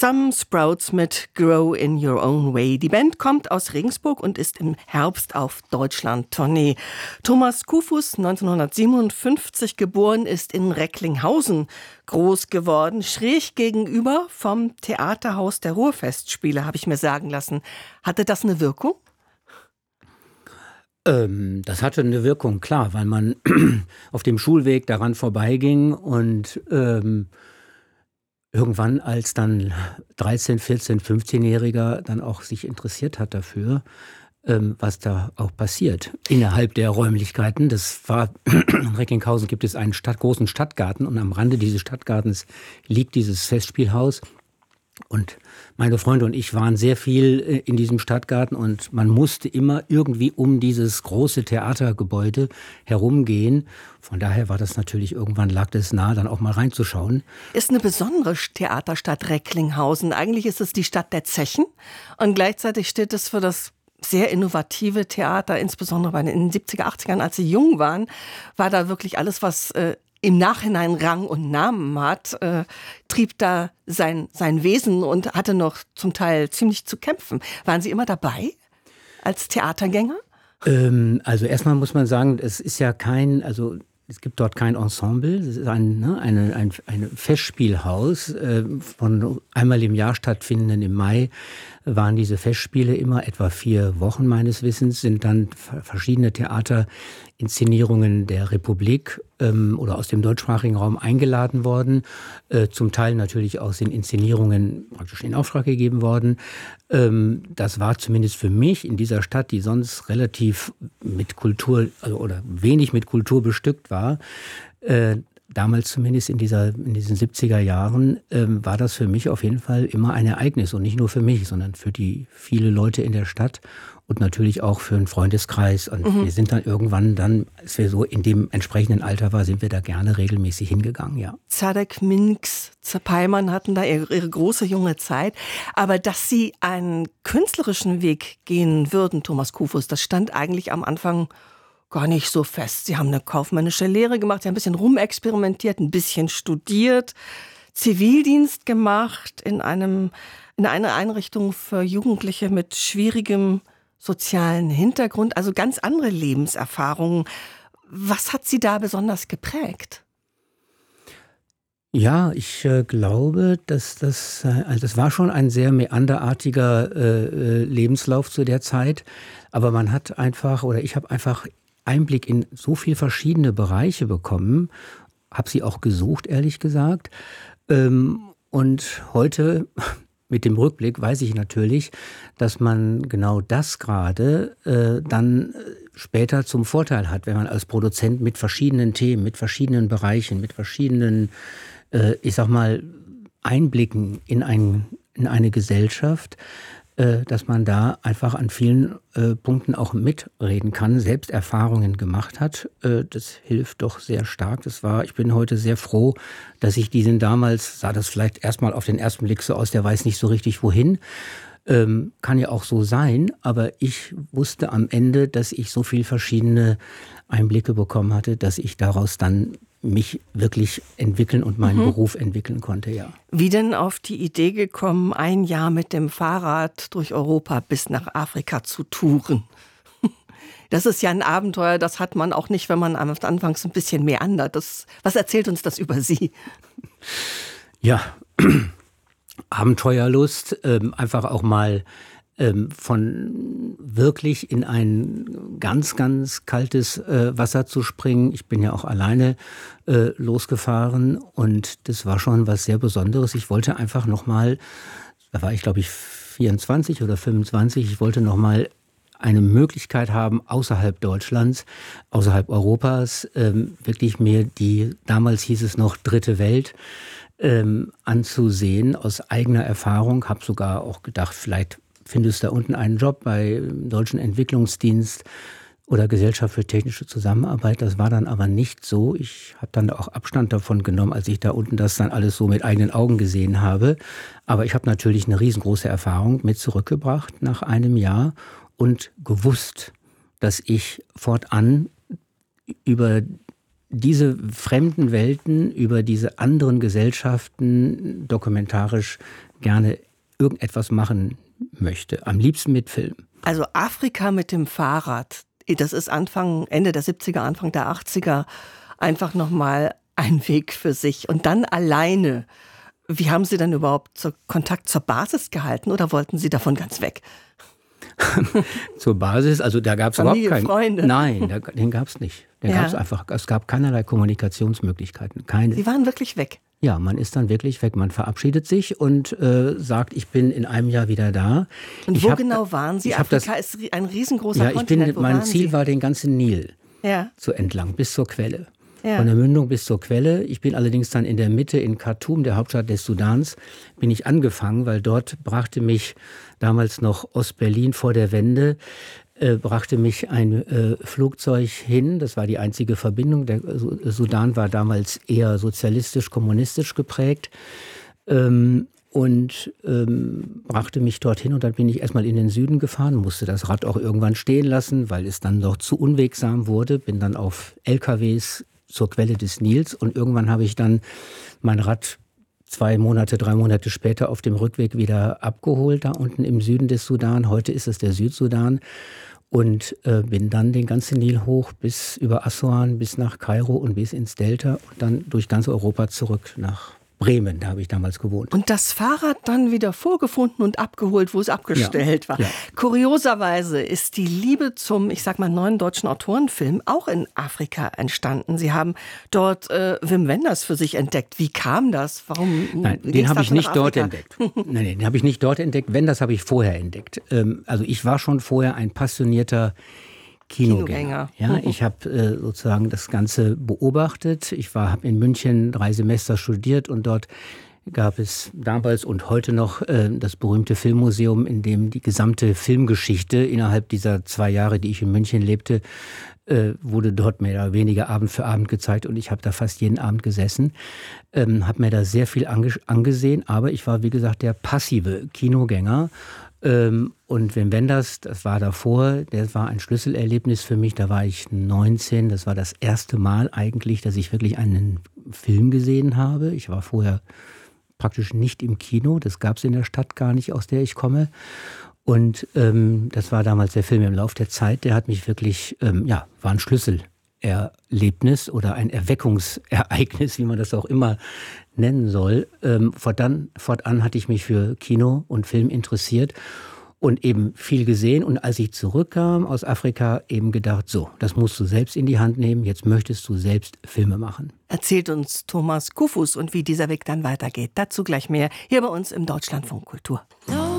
Some Sprouts mit Grow in Your Own Way. Die Band kommt aus Regensburg und ist im Herbst auf Deutschland-Tournee. Thomas Kufus, 1957 geboren, ist in Recklinghausen groß geworden, schräg gegenüber vom Theaterhaus der Ruhrfestspiele, habe ich mir sagen lassen. Hatte das eine Wirkung? Das hatte eine Wirkung, klar, weil man auf dem Schulweg daran vorbeiging und irgendwann als dann 13-, 14-, 15-Jähriger dann auch sich interessiert hat dafür, was da auch passiert innerhalb der Räumlichkeiten. Das war, in Recklinghausen gibt es einen großen Stadtgarten und am Rande dieses Stadtgartens liegt dieses Festspielhaus. Und meine Freunde und ich waren sehr viel in diesem Stadtgarten und man musste immer irgendwie um dieses große Theatergebäude herumgehen. Von daher war das natürlich, irgendwann lag das nahe, dann auch mal reinzuschauen. Ist eine besondere Theaterstadt Recklinghausen. Eigentlich ist es die Stadt der Zechen und gleichzeitig steht es für das sehr innovative Theater, insbesondere in den 70er, 80ern, als Sie jung waren, war da wirklich alles, was im Nachhinein Rang und Namen hat, trieb da sein Wesen und hatte noch zum Teil ziemlich zu kämpfen. Waren Sie immer dabei als Theatergänger? Also erstmal muss man sagen, es ist ja es gibt dort kein Ensemble. Es ist ein Festspielhaus von einmal im Jahr stattfindenden. Im Mai waren diese Festspiele immer etwa 4 Wochen meines Wissens, sind dann verschiedene Theaterinszenierungen der Republik oder aus dem deutschsprachigen Raum eingeladen worden. Zum Teil natürlich aus den Inszenierungen praktisch in Auftrag gegeben worden. Das war zumindest für mich in dieser Stadt, die sonst relativ mit Kultur oder wenig mit Kultur bestückt war, damals zumindest in diesen 70er Jahren, war das für mich auf jeden Fall immer ein Ereignis. Und nicht nur für mich, sondern für die viele Leute in der Stadt und natürlich auch für einen Freundeskreis. Und wir sind dann irgendwann als wir so in dem entsprechenden Alter waren, sind wir da gerne regelmäßig hingegangen, ja. Zadek, Minks, Zapaiman hatten da ihre große junge Zeit. Aber dass Sie einen künstlerischen Weg gehen würden, Thomas Kufus, das stand eigentlich am Anfang gar nicht so fest. Sie haben eine kaufmännische Lehre gemacht, Sie haben ein bisschen rumexperimentiert, ein bisschen studiert, Zivildienst gemacht in einer Einrichtung für Jugendliche mit schwierigem sozialen Hintergrund, also ganz andere Lebenserfahrungen. Was hat Sie da besonders geprägt? Ja, ich glaube, dass das war schon ein sehr meanderartiger Lebenslauf zu der Zeit. Aber ich habe einfach Einblick in so viele verschiedene Bereiche bekommen, habe sie auch gesucht, ehrlich gesagt. Und heute mit dem Rückblick weiß ich natürlich, dass man genau das gerade dann später zum Vorteil hat, wenn man als Produzent mit verschiedenen Themen, mit verschiedenen Bereichen, mit verschiedenen, Einblicken in eine Gesellschaft, dass man da einfach an vielen Punkten auch mitreden kann, selbst Erfahrungen gemacht hat. Das hilft doch sehr stark. Ich bin heute sehr froh, dass ich damals, sah das vielleicht erstmal auf den ersten Blick so aus, der weiß nicht so richtig wohin. Kann ja auch so sein, aber ich wusste am Ende, dass ich so viele verschiedene Einblicke bekommen hatte, dass ich daraus dann mich wirklich entwickeln und meinen Beruf entwickeln konnte, ja. Wie denn auf die Idee gekommen, ein Jahr mit dem Fahrrad durch Europa bis nach Afrika zu touren? Das ist ja ein Abenteuer, das hat man auch nicht, wenn man anfangs ein bisschen meandert. Was erzählt uns das über Sie? Ja, Abenteuerlust, einfach auch mal von wirklich in ein ganz, ganz kaltes Wasser zu springen. Ich bin ja auch alleine losgefahren und das war schon was sehr Besonderes. Ich wollte einfach nochmal, da war ich glaube ich 24 oder 25, ich wollte nochmal eine Möglichkeit haben, außerhalb Deutschlands, außerhalb Europas, wirklich mir damals hieß es noch Dritte Welt, anzusehen aus eigener Erfahrung. Habe sogar auch gedacht, vielleicht findest du da unten einen Job bei Deutschen Entwicklungsdienst oder Gesellschaft für technische Zusammenarbeit. Das war dann aber nicht so. Ich habe dann auch Abstand davon genommen, als ich da unten das dann alles so mit eigenen Augen gesehen habe. Aber ich habe natürlich eine riesengroße Erfahrung mit zurückgebracht nach einem Jahr und gewusst, dass ich fortan über diese fremden Welten, über diese anderen Gesellschaften dokumentarisch gerne irgendetwas machen möchte. Am liebsten mit Film. Also Afrika mit dem Fahrrad, das ist Ende der 70er, Anfang der 80er einfach nochmal ein Weg für sich. Und dann alleine. Wie haben Sie denn überhaupt Kontakt zur Basis gehalten oder wollten Sie davon ganz weg? Zur Basis, also da gab es überhaupt keinen. Freunde? Nein, den gab es nicht. Es gab keinerlei Kommunikationsmöglichkeiten. Keine. Sie waren wirklich weg? Ja, man ist dann wirklich weg. Man verabschiedet sich und sagt, ich bin in einem Jahr wieder da. Und wo genau waren Sie? Afrika ist ein riesengroßer Kontinent. Mein Ziel war den ganzen Nil zu entlang, bis zur Quelle. Ja. Von der Mündung bis zur Quelle. Ich bin allerdings dann in der Mitte in Khartoum, der Hauptstadt des Sudans, bin ich angefangen, weil dort brachte mich damals noch Ostberlin vor der Wende, brachte mich ein Flugzeug hin. Das war die einzige Verbindung. Der Sudan war damals eher sozialistisch-kommunistisch geprägt. Brachte mich dorthin und dann bin ich erstmal in den Süden gefahren, musste das Rad auch irgendwann stehen lassen, weil es dann doch zu unwegsam wurde, bin dann auf LKWs zur Quelle des Nils und irgendwann habe ich dann mein Rad 3 Monate später auf dem Rückweg wieder abgeholt, da unten im Süden des Sudan. Heute ist es der Südsudan und bin dann den ganzen Nil hoch bis über Assuan, bis nach Kairo und bis ins Delta und dann durch ganz Europa zurück nach Bremen, da habe ich damals gewohnt. Und das Fahrrad dann wieder vorgefunden und abgeholt, wo es abgestellt war. Ja. Kurioserweise ist die Liebe zum, neuen deutschen Autorenfilm auch in Afrika entstanden. Sie haben dort Wim Wenders für sich entdeckt. Wie kam das? Warum? Nein, den habe ich nicht dort entdeckt. Nein, den habe ich nicht dort entdeckt. Wenders habe ich vorher entdeckt. Also ich war schon vorher ein passionierter Kinogänger. Ja, ich habe sozusagen das Ganze beobachtet. Ich habe in München 3 Semester studiert und dort gab es damals und heute noch das berühmte Filmmuseum, in dem die gesamte Filmgeschichte innerhalb dieser 2 Jahre, die ich in München lebte, wurde dort mehr oder weniger Abend für Abend gezeigt und ich habe da fast jeden Abend gesessen, habe mir da sehr viel angesehen, aber ich war, wie gesagt, der passive Kinogänger. Und Wim Wenders, das war davor, das war ein Schlüsselerlebnis für mich, da war ich 19, das war das erste Mal eigentlich, dass ich wirklich einen Film gesehen habe. Ich war vorher praktisch nicht im Kino, das gab es in der Stadt gar nicht, aus der ich komme. Und das war damals der Film Im Lauf der Zeit, der hat mich wirklich, war ein Schlüsselerlebnis oder ein Erweckungsereignis, wie man das auch immer nennen soll. Fortan hatte ich mich für Kino und Film interessiert und eben viel gesehen. Und als ich zurückkam aus Afrika, eben gedacht, so, das musst du selbst in die Hand nehmen, jetzt möchtest du selbst Filme machen. Erzählt uns Thomas Kufus und wie dieser Weg dann weitergeht. Dazu gleich mehr hier bei uns im Deutschlandfunk Kultur.